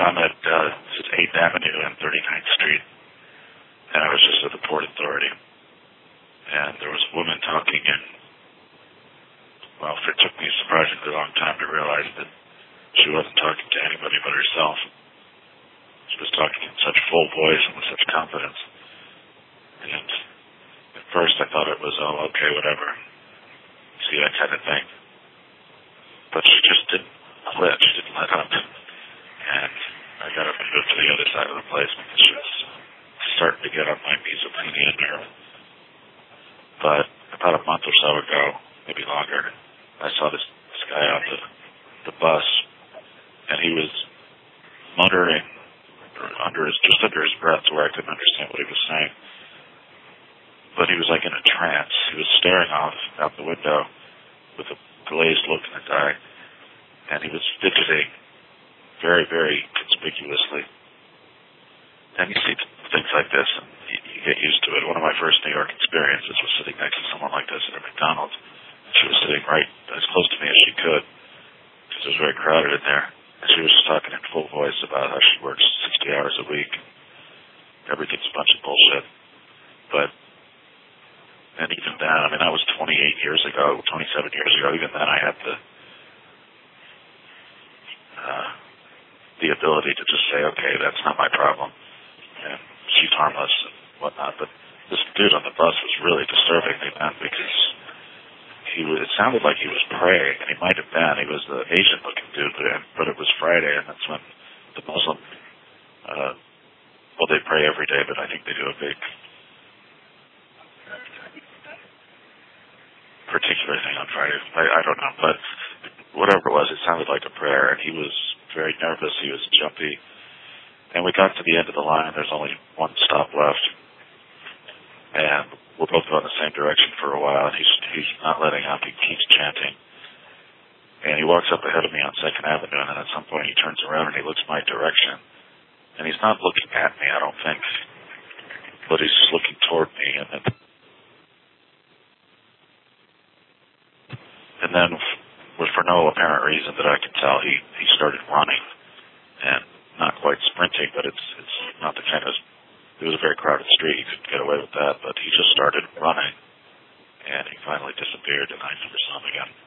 I'm at 8th Avenue and 39th Street, and I was just at the Port Authority. And there was a woman talking, and, well, it took me a surprisingly long time to realize that she wasn't talking to anybody but herself. She was talking in such full voice and with such confidence. And at first I thought it was, oh, okay, whatever. See, that kind of thing. But she just didn't quit. She didn't let up. And I got up and moved to the other side of the place because she was starting to get on my mesothelioma nerve. But about a month or so ago, maybe longer, I saw this guy on the bus, and he was muttering under his breath to where I couldn't understand what he was saying. But he was like in a trance. He was staring out the window with a glazed look in his eye, and he was fidgeting very, very conspicuously. And you see things like this, and you get used to it. One of my first New York experiences was sitting next to someone like this at a McDonald's. She was sitting right as close to me as she could, because it was very crowded in there. And she was just talking in full voice about how she works 60 hours a week. Everything's a bunch of bullshit. And even then, I mean, that was 27 years ago. Even then, I had the ability to just say, okay, that's not my problem, and she's harmless and whatnot. But this dude on the bus was really disturbing me, man, because it sounded like he was praying, and he might have been. He was the Asian-looking dude, but it was Friday, and that's when the Muslim, well, they pray every day, but I think they do a big particular thing on Friday. I don't know, but whatever it was, it sounded like a prayer, and he was very nervous. He was jumpy, and we got to the end of the line. There's only one stop left, and we're both going the same direction for a while, and he's not letting up. He keeps chanting, and he walks up ahead of me on 2nd Avenue, and then at some point he turns around and he looks my direction, and he's not looking at me, I don't think, but he's looking toward me, and then for no apparent reason that I can tell, he started running, and not quite sprinting, but it's not the kind of, it was a very crowded street, you couldn't get away with that, but he just started running, and he finally disappeared, and I never saw him again.